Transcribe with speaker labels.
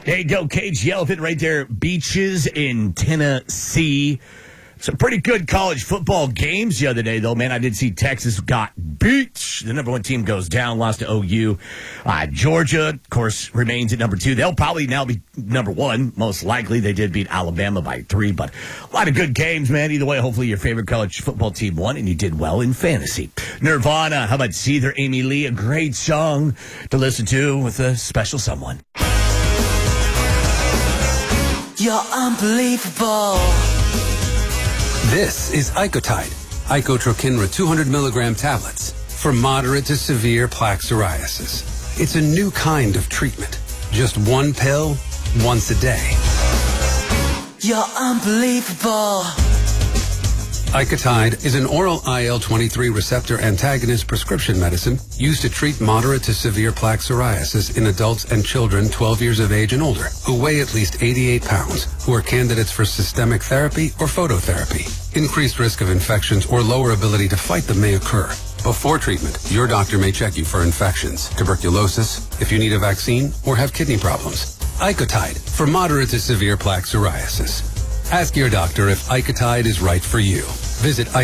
Speaker 1: There you go, Cage the Elephant right there. Beaches in Tennessee. Some pretty good college football games the other day, though, man. I did see Texas got beat. The number one team goes down, lost to OU. Georgia, of course, remains at number 2. They'll probably now be number 1, most likely. They did beat Alabama by 3, but a lot of good games, man. Either way, hopefully your favorite college football team won, and you did well in fantasy. Nirvana, how about Seether, Amy Lee? A great song to listen to with a special someone.
Speaker 2: You're unbelievable.
Speaker 3: This is Icotide, Icotrokinra 200 milligram tablets for moderate to severe plaque psoriasis. It's a new kind of treatment. Just one pill, once a day.
Speaker 2: You're unbelievable.
Speaker 3: Icotide is an oral IL-23 receptor antagonist prescription medicine used to treat moderate to severe plaque psoriasis in adults and children 12 years of age and older who weigh at least 88 pounds, who are candidates for systemic therapy or phototherapy. Increased risk of infections or lower ability to fight them may occur. Before treatment, your doctor may check you for infections, tuberculosis, if you need a vaccine, or have kidney problems. Icotide for moderate to severe plaque psoriasis. Ask your doctor if Icotide is right for you. Visit